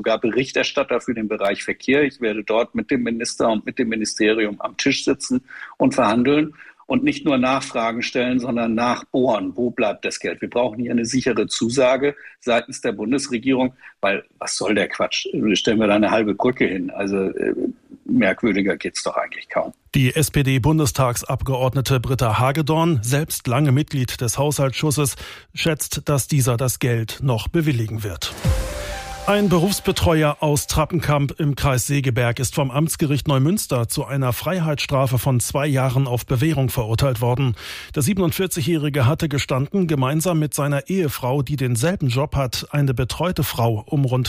sogar Berichterstatter für den Bereich Verkehr. Ich werde dort mit dem Minister und mit dem Ministerium am Tisch sitzen und verhandeln. Und nicht nur Nachfragen stellen, sondern nachbohren. Wo bleibt das Geld? Wir brauchen hier eine sichere Zusage seitens der Bundesregierung, weil was soll der Quatsch? Stellen wir da eine halbe Brücke hin. Also merkwürdiger geht's doch eigentlich kaum. Die SPD-Bundestagsabgeordnete Britta Hagedorn, selbst lange Mitglied des Haushaltsausschusses, schätzt, dass dieser das Geld noch bewilligen wird. Ein Berufsbetreuer aus Trappenkamp im Kreis Segeberg ist vom Amtsgericht Neumünster zu einer Freiheitsstrafe von 2 Jahren auf Bewährung verurteilt worden. Der 47-Jährige hatte gestanden, gemeinsam mit seiner Ehefrau, die denselben Job hat, eine betreute Frau um rund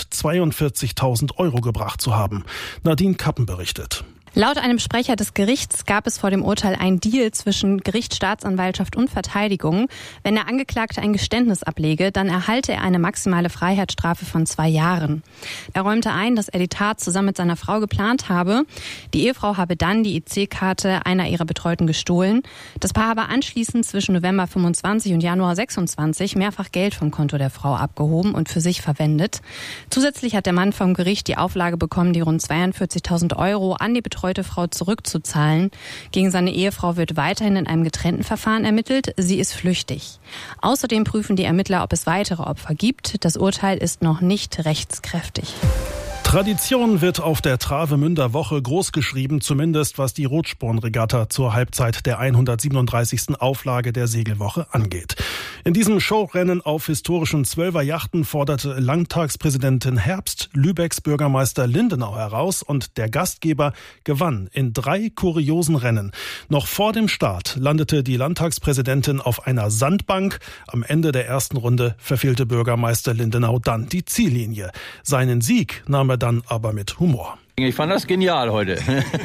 42.000 Euro gebracht zu haben. Nadine Kappen berichtet. Laut einem Sprecher des Gerichts gab es vor dem Urteil einen Deal zwischen Gericht, Staatsanwaltschaft und Verteidigung. Wenn der Angeklagte ein Geständnis ablege, dann erhalte er eine maximale Freiheitsstrafe von 2 Jahren. Er räumte ein, dass er die Tat zusammen mit seiner Frau geplant habe. Die Ehefrau habe dann die EC-Karte einer ihrer Betreuten gestohlen. Das Paar habe anschließend zwischen November 25 und Januar 26 mehrfach Geld vom Konto der Frau abgehoben und für sich verwendet. Zusätzlich hat der Mann vom Gericht die Auflage bekommen, die rund 42.000 Euro an die betreute Frau zurückzuzahlen. Gegen seine Ehefrau wird weiterhin in einem getrennten Verfahren ermittelt. Sie ist flüchtig. Außerdem prüfen die Ermittler, ob es weitere Opfer gibt. Das Urteil ist noch nicht rechtskräftig. Tradition wird auf der Travemünder Woche großgeschrieben, zumindest was die Rotspornregatta zur Halbzeit der 137. Auflage der Segelwoche angeht. In diesem Showrennen auf historischen 12er-Yachten forderte Landtagspräsidentin Herbst Lübecks Bürgermeister Lindenau heraus und der Gastgeber gewann in 3 kuriosen Rennen. Noch vor dem Start landete die Landtagspräsidentin auf einer Sandbank. Am Ende der ersten Runde verfehlte Bürgermeister Lindenau dann die Ziellinie. Seinen Sieg nahm er dann aber mit Humor. Ich fand das genial heute.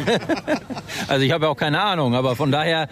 Also ich habe ja auch keine Ahnung, aber von daher,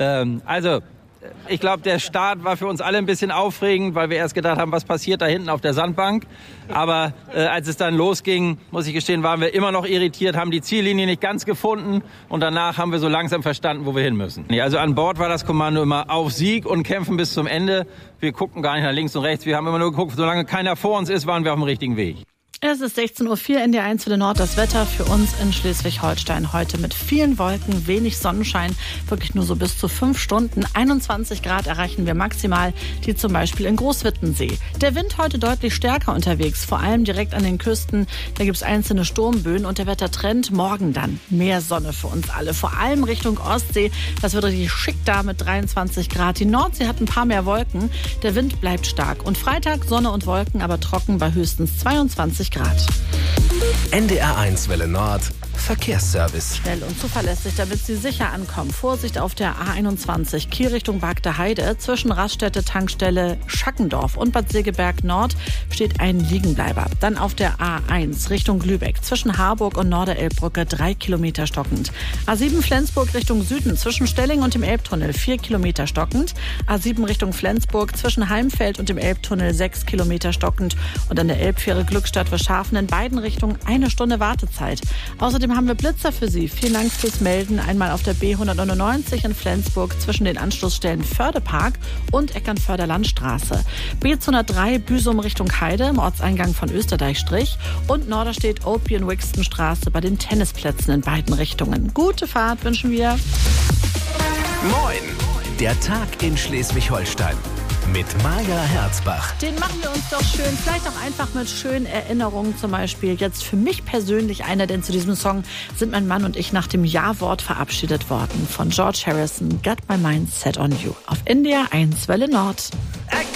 ich glaube, der Start war für uns alle ein bisschen aufregend, weil wir erst gedacht haben, was passiert da hinten auf der Sandbank. Aber als es dann losging, muss ich gestehen, waren wir immer noch irritiert, haben die Ziellinie nicht ganz gefunden und danach haben wir so langsam verstanden, wo wir hin müssen. Also an Bord war das Kommando immer auf Sieg und kämpfen bis zum Ende. Wir gucken gar nicht nach links und rechts, wir haben immer nur geguckt, solange keiner vor uns ist, waren wir auf dem richtigen Weg. Es ist 16.04 Uhr, NDR1 für den Nord. Das Wetter für uns in Schleswig-Holstein heute mit vielen Wolken, wenig Sonnenschein, wirklich nur so bis zu 5 Stunden. 21 Grad erreichen wir maximal, die zum Beispiel in Großwittensee. Der Wind heute deutlich stärker unterwegs, vor allem direkt an den Küsten. Da gibt es einzelne Sturmböen und der Wettertrend morgen dann mehr Sonne für uns alle. Vor allem Richtung Ostsee, das wird richtig schick da mit 23 Grad. Die Nordsee hat ein paar mehr Wolken, der Wind bleibt stark. Und Freitag Sonne und Wolken, aber trocken bei höchstens 22 Grad. NDR1 Welle Nord. Verkehrsservice. Schnell und zuverlässig, damit Sie sicher ankommen. Vorsicht auf der A21 Kiel Richtung Bagder Heide. Zwischen Raststätte, Tankstelle Schackendorf und Bad Segeberg Nord steht ein Liegenbleiber. Dann auf der A1 Richtung Lübeck. Zwischen Harburg und Norderelbbrücke 3 Kilometer stockend. A7 Flensburg Richtung Süden. Zwischen Stelling und dem Elbtunnel 4 Kilometer stockend. A7 Richtung Flensburg. Zwischen Heimfeld und dem Elbtunnel 6 Kilometer stockend. Und an der Elbfähre Glückstadt Verschafen in beiden Richtungen 1 Stunde Wartezeit. Außerdem haben wir Blitzer für Sie. Vielen Dank fürs Melden. Einmal auf der B199 in Flensburg zwischen den Anschlussstellen Fördepark und Eckernförder Landstraße. B203 Büsum Richtung Heide im Ortseingang von Österdeich-Strich und Norderstedt Opien-Wixton-Straße bei den Tennisplätzen in beiden Richtungen. Gute Fahrt wünschen wir. Moin, der Tag in Schleswig-Holstein. Mit Maja Herzbach. Den machen wir uns doch schön, vielleicht auch einfach mit schönen Erinnerungen, zum Beispiel jetzt für mich persönlich einer, denn zu diesem Song sind mein Mann und ich nach dem Ja-Wort verabschiedet worden von George Harrison, Got My Mind Set on You auf NDR1 Welle Nord.